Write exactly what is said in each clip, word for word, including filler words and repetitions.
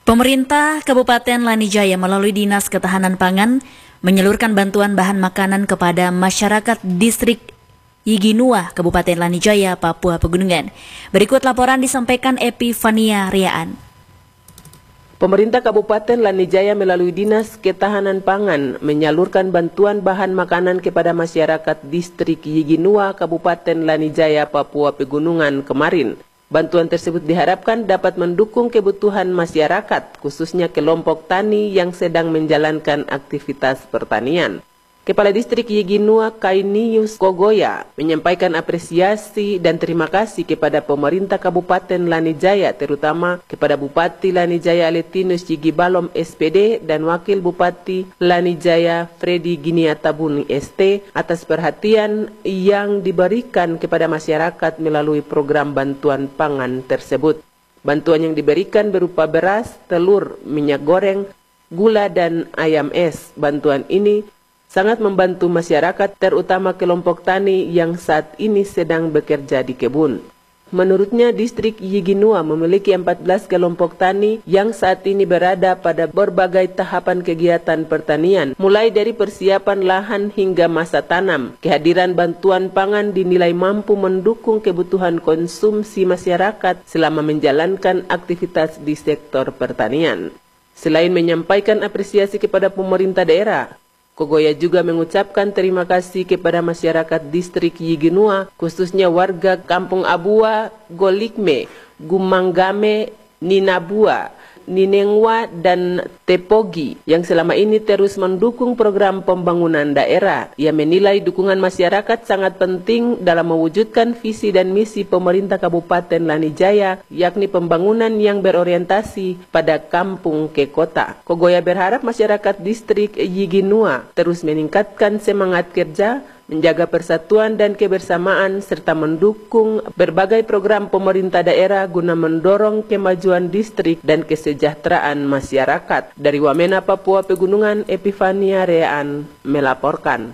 Pemerintah Kabupaten Lanijaya melalui Dinas Ketahanan Pangan menyalurkan bantuan bahan makanan kepada masyarakat distrik Yiginua, Kabupaten Lanijaya, Papua Pegunungan. Berikut laporan disampaikan Epifania Riaan. Pemerintah Kabupaten Lanijaya melalui Dinas Ketahanan Pangan menyalurkan bantuan bahan makanan kepada masyarakat distrik Yiginua, Kabupaten Lanijaya, Papua Pegunungan kemarin. Bantuan tersebut diharapkan dapat mendukung kebutuhan masyarakat, khususnya kelompok tani yang sedang menjalankan aktivitas pertanian. Kepala Distrik Yiginua Kainius Kogoya menyampaikan apresiasi dan terima kasih kepada pemerintah Kabupaten Lanijaya, terutama kepada Bupati Lanijaya Aletinus Yigibalom S P D dan Wakil Bupati Lanijaya Freddy Giniatabuni S T atas perhatian yang diberikan kepada masyarakat melalui program bantuan pangan tersebut. Bantuan yang diberikan berupa beras, telur, minyak goreng, gula, dan ayam es. Bantuan ini sangat membantu masyarakat, terutama kelompok tani yang saat ini sedang bekerja di kebun. Menurutnya, distrik Yiginua memiliki empat belas kelompok tani yang saat ini berada pada berbagai tahapan kegiatan pertanian, mulai dari persiapan lahan hingga masa tanam. Kehadiran bantuan pangan dinilai mampu mendukung kebutuhan konsumsi masyarakat selama menjalankan aktivitas di sektor pertanian. Selain menyampaikan apresiasi kepada pemerintah daerah, Kogoya juga mengucapkan terima kasih kepada masyarakat distrik Yiginua, khususnya warga Kampung Abua, Golikme, Gumanggame, Ninabua, Ninengwa, dan Tepogi yang selama ini terus mendukung program pembangunan daerah. Ia menilai dukungan masyarakat sangat penting dalam mewujudkan visi dan misi pemerintah Kabupaten Lanijaya, yakni pembangunan yang berorientasi pada kampung ke kota. Kogoya berharap masyarakat distrik Yiginua terus meningkatkan semangat kerja, menjaga persatuan dan kebersamaan, serta mendukung berbagai program pemerintah daerah guna mendorong kemajuan distrik dan kesejahteraan masyarakat. Dari Wamena, Papua Pegunungan, Epifania Riaan melaporkan.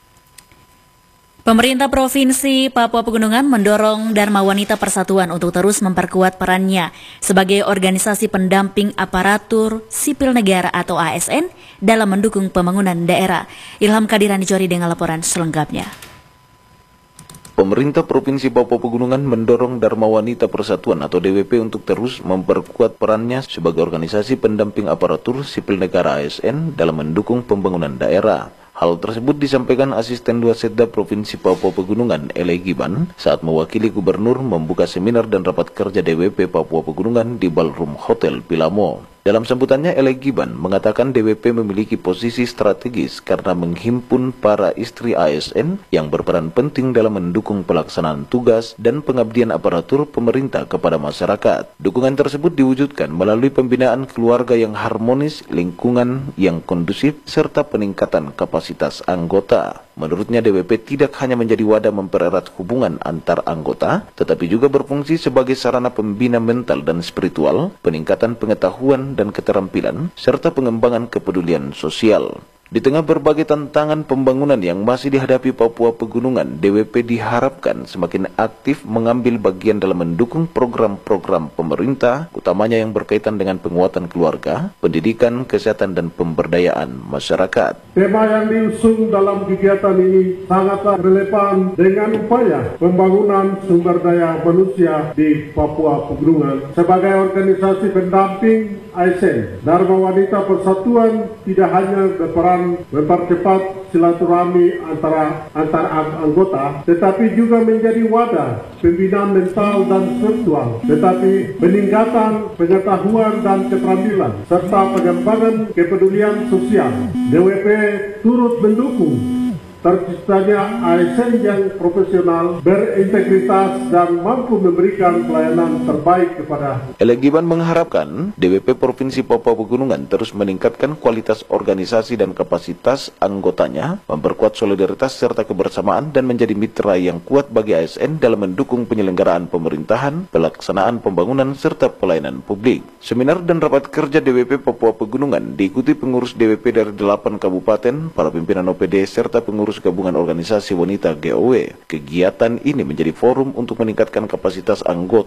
Pemerintah Provinsi Papua Pegunungan mendorong Dharma Wanita Persatuan untuk terus memperkuat perannya sebagai organisasi pendamping aparatur sipil negara atau A S N dalam mendukung pembangunan daerah. Ilham Kadiran Dicori dengan laporan selengkapnya. Pemerintah Provinsi Papua Pegunungan mendorong Dharma Wanita Persatuan atau D W P untuk terus memperkuat perannya sebagai organisasi pendamping aparatur sipil negara A S N dalam mendukung pembangunan daerah. Hal tersebut disampaikan Asisten Dua Setda Provinsi Papua Pegunungan, Ele Giban, saat mewakili Gubernur membuka seminar dan rapat kerja D W P Papua Pegunungan di Ballroom Hotel Pilamo. Dalam sambutannya, Ele Giban mengatakan D W P memiliki posisi strategis karena menghimpun para istri A S N yang berperan penting dalam mendukung pelaksanaan tugas dan pengabdian aparatur pemerintah kepada masyarakat. Dukungan tersebut diwujudkan melalui pembinaan keluarga yang harmonis, lingkungan yang kondusif, serta peningkatan kapasitas anggota. Menurutnya, D W P tidak hanya menjadi wadah mempererat hubungan antar anggota, tetapi juga berfungsi sebagai sarana pembina mental dan spiritual, peningkatan pengetahuan dan keterampilan, serta pengembangan kepedulian sosial. Di tengah berbagai tantangan pembangunan yang masih dihadapi Papua Pegunungan, D W P diharapkan semakin aktif mengambil bagian dalam mendukung program-program pemerintah, utamanya yang berkaitan dengan penguatan keluarga, pendidikan, kesehatan, dan pemberdayaan masyarakat. Tema yang diusung dalam kegiatan ini sangatlah relevan dengan upaya pembangunan sumber daya manusia di Papua Pegunungan. Sebagai organisasi pendamping A S N, Dharma Wanita Persatuan tidak hanya berperan mempercepat silaturahmi antara antar anggota, tetapi juga menjadi wadah pembinaan mental dan spiritual, tetapi peningkatan pengetahuan dan keterampilan serta pengembangan kepedulian sosial. D W P turut mendukung terciptanya A S N yang profesional, berintegritas, dan mampu memberikan pelayanan terbaik kepada. Ele Giban mengharapkan D W P Provinsi Papua Pegunungan terus meningkatkan kualitas organisasi dan kapasitas anggotanya, memperkuat solidaritas serta kebersamaan, dan menjadi mitra yang kuat bagi A S N dalam mendukung penyelenggaraan pemerintahan, pelaksanaan pembangunan, serta pelayanan publik. Seminar dan rapat kerja D W P Papua Pegunungan diikuti pengurus D W P dari delapan kabupaten, para pimpinan O P D, serta pengurus Gabungan Organisasi Wanita G O W. Kegiatan ini menjadi forum untuk meningkatkan kapasitas anggota